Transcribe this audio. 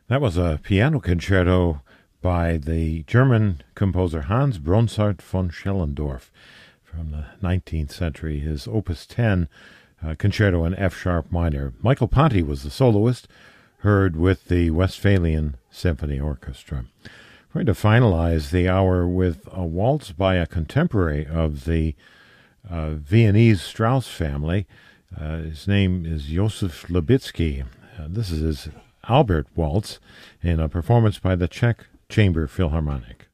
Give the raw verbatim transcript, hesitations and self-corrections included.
That was a piano concerto by the German composer Hans Bronsart von Schellendorf from the nineteenth century, his Opus ten uh, concerto in F sharp minor. Michael Ponti was the soloist, heard with the Westphalian Symphony Orchestra. We're going to finalize the hour with a waltz by a contemporary of the uh, Viennese Strauss family. Uh, his name is Josef Lubitsky. Uh, this is his Albert Waltz in a performance by the Czech Chamber Philharmonic.